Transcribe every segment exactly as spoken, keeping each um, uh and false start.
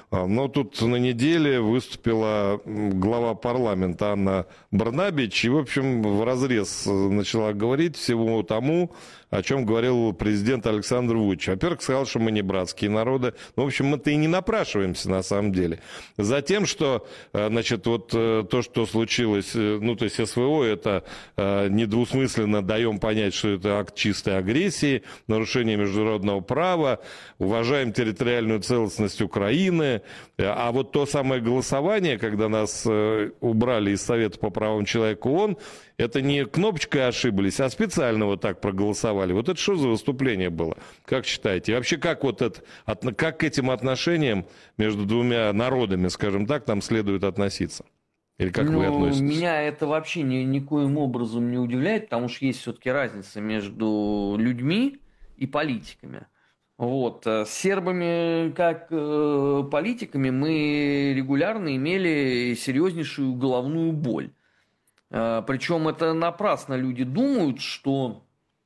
Но тут на неделе выступила глава парламента Анна Барнабич и, в общем, вразрез начала говорить всему тому, о чем говорил президент Александр Вучич. Во-первых, сказал, что мы не братские народы. Ну, в общем, мы-то и не напрашиваемся на самом деле. Затем, что, значит, вот то, что случилось, ну, то есть СВО, это недвусмысленно даем понять, что это акт чистой агрессии, нарушение международного права, уважаем территориальную целостность Украины. А вот то самое голосование, когда нас убрали из Совета по правам человека ООН, это не кнопочкой ошиблись, а специально вот так проголосовали. Вот это что за выступление было? Как считаете? И вообще, как, вот это, как к этим отношениям между двумя народами, скажем так, там следует относиться? Или как Ну, вы относитесь? меня это вообще ни, никоим образом не удивляет, потому что есть все-таки разница между людьми и политиками. Вот. С сербами, как э, политиками, мы регулярно имели серьезнейшую головную боль. Э, причем это напрасно люди думают, что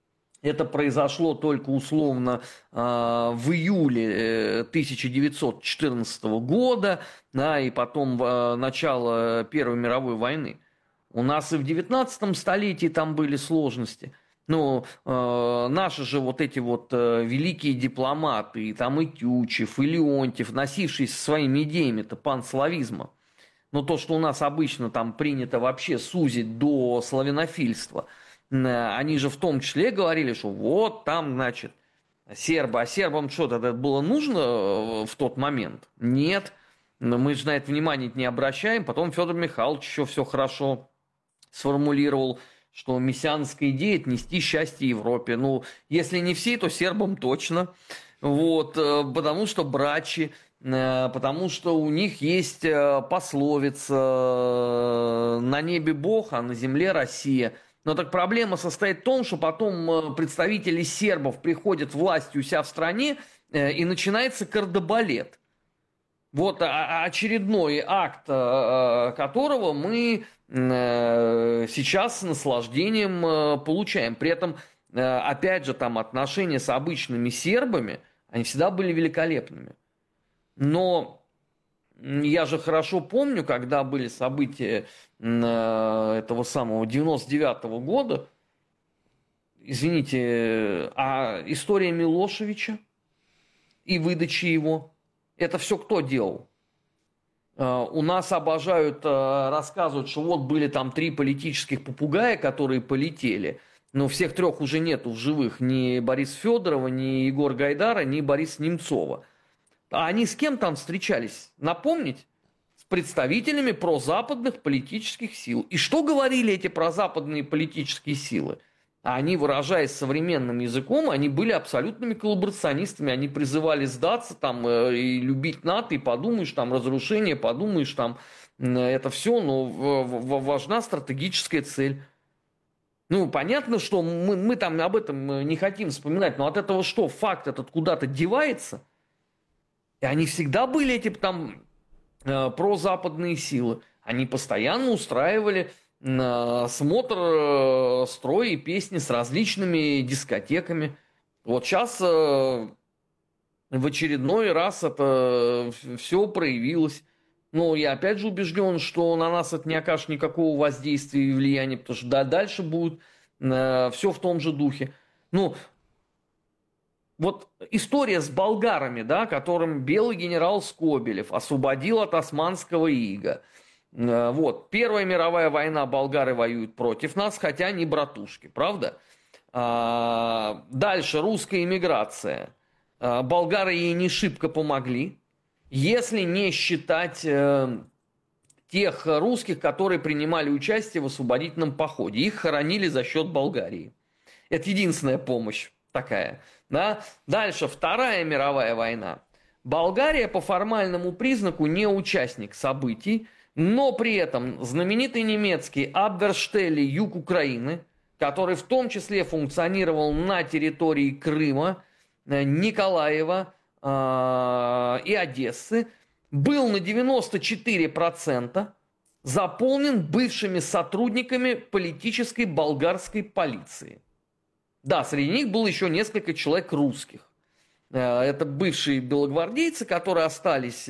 это произошло только условно э, в июле тысяча девятьсот четырнадцатого года, да, и потом э, начало Первой мировой войны. У нас и в девятнадцатом столетии там были сложности. Ну, э, наши же вот эти вот э, великие дипломаты, и там и Тютчев, и Леонтьев, носившиеся своими идеями-то панславизма, но то, что у нас обычно там принято вообще сузить до славянофильства, э, они же в том числе говорили, что вот там, значит, сербы, а сербам что тогда было нужно в тот момент? Нет, но мы же на это внимание не обращаем. Потом Федор Михайлович еще все хорошо сформулировал, что мессианская идея – это нести счастье Европе. Ну, если не все, то сербам точно. Вот, потому что брачи, потому что у них есть пословица «на небе Бог, а на земле Россия». Но так проблема состоит в том, что потом представители сербов приходят власти у себя в стране, и начинается кардебалет. Вот очередной акт которого мы сейчас с наслаждением получаем. При этом, опять же, там отношения с обычными сербами, они всегда были великолепными. Но я же хорошо помню, когда были события этого самого девяносто девятого года, извините, а история Милошевича и выдачи его, это все кто делал? У нас обожают рассказывать, что вот были там три политических попугая, которые полетели. Но всех трех уже нету в живых. Ни Бориса Федорова, ни Егора Гайдара, ни Бориса Немцова. А они с кем там встречались? Напомнить? С представителями прозападных политических сил. И что говорили эти прозападные политические силы? А они, выражаясь современным языком, они были абсолютными коллаборационистами. Они призывали сдаться там, э, и любить НАТО, и подумаешь, там, разрушение, подумаешь, там, э, это все, но в, в, важна стратегическая цель. Ну, понятно, что мы, мы там об этом не хотим вспоминать, но от этого что, факт этот куда-то девается? И они всегда были, эти там э, прозападные силы. Они постоянно устраивали смотр, строй и песни с различными дискотеками. Вот сейчас в очередной раз это все проявилось. Но я опять же убежден, что на нас это не окажет никакого воздействия и влияния, потому что да, дальше будет все в том же духе. Ну, вот история с болгарами, да, которым белый генерал Скобелев освободил от османского ига. Вот. Первая мировая война, болгары воюют против нас, хотя они братушки, правда? А, дальше русская эмиграция. А, болгары ей не шибко помогли, если не считать э, тех русских, которые принимали участие в освободительном походе. Их хоронили за счет Болгарии. Это единственная помощь такая. Да? Дальше Вторая мировая война. Болгария по формальному признаку не участник событий, но при этом знаменитый немецкий Абверштелли, юг Украины, который в том числе функционировал на территории Крыма, Николаева э, и Одессы, был на девяносто четыре процента заполнен бывшими сотрудниками политической болгарской полиции. Да, среди них было еще несколько человек русских. Это бывшие белогвардейцы, которые остались